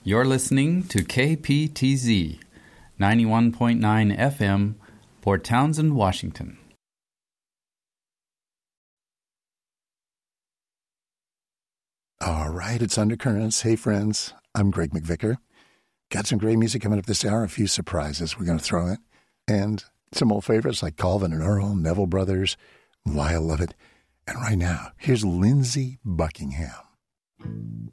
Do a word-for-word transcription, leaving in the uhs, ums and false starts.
You're listening to K P T Z, ninety-one point nine F M, Port Townsend, Washington. All right, it's Undercurrents. Hey, friends, I'm Greg McVicker. Got some great music coming up this hour, a few surprises we're going to throw in, and some old favorites like Calvin and Earl, Neville Brothers, Why I Love It. And right now, here's Lindsey Buckingham.